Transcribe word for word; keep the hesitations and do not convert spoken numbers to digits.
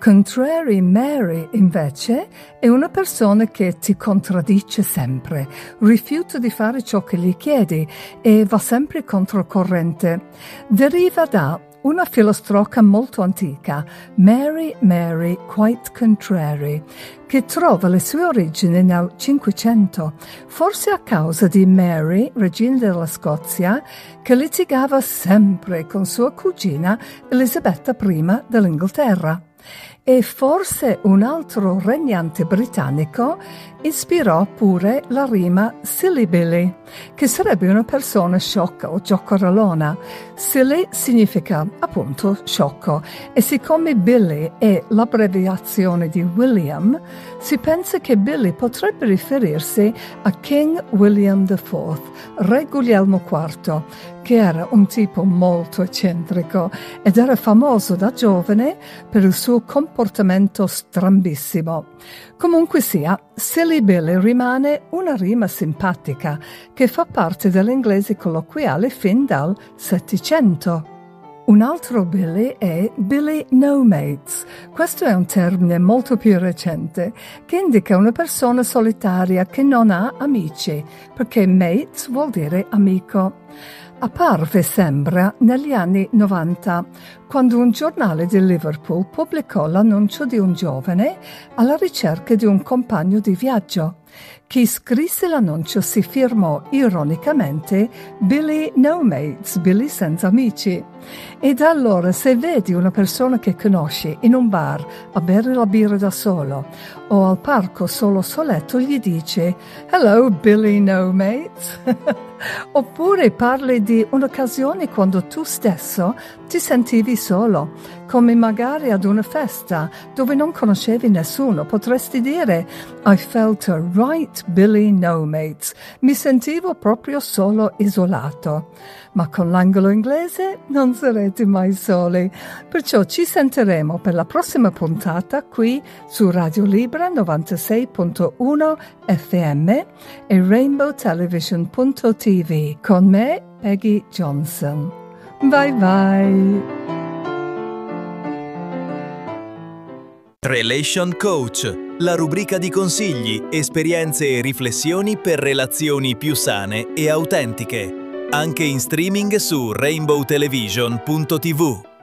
Contrary Mary, invece, è una persona che ti contraddice sempre, rifiuta di fare ciò che gli chiedi e va sempre controcorrente. Deriva da una filastrocca molto antica, Mary, Mary, quite contrary, che trova le sue origini nel Cinquecento, forse a causa di Mary, regina della Scozia, che litigava sempre con sua cugina Elisabetta prima dell'Inghilterra. E forse un altro regnante britannico ispirò pure la rima Silly Billy, che sarebbe una persona sciocca o giocorellona. Silly significa appunto sciocco e siccome Billy è l'abbreviazione di William, si pensa che Billy potrebbe riferirsi a King William the Fourth, re Guglielmo quarto, che era un tipo molto eccentrico ed era famoso da giovane per il suo comportamento strambissimo. Comunque sia, Silly Billy rimane una rima simpatica che fa parte dell'inglese colloquiale fin dal Settecento. Un altro Billy è Billy No Mates. Questo è un termine molto più recente che indica una persona solitaria che non ha amici, perché mates vuol dire amico. Apparve, sembra, negli anni novanta, quando un giornale di Liverpool pubblicò l'annuncio di un giovane alla ricerca di un compagno di viaggio. Chi scrisse l'annuncio si firmò ironicamente Billy No Mates, Billy senza amici. E da allora, se vedi una persona che conosci in un bar a bere la birra da solo o al parco solo soletto, gli dici "Hello Billy No Mates". Oppure parli di un'occasione quando tu stesso ti sentivi solo, come magari ad una festa dove non conoscevi nessuno. Potresti dire I felt a right Billy No Mates. Mi sentivo proprio solo, isolato. Ma con l'angolo inglese non sarete mai soli. Perciò ci sentiremo per la prossima puntata qui su Radio Libera novantasei punto uno F M e rainbow television punto t v con me, Peggy Johnson. Bye bye. Relation Coach, la rubrica di consigli, esperienze e riflessioni per relazioni più sane e autentiche. Anche in streaming su rainbow television punto t v.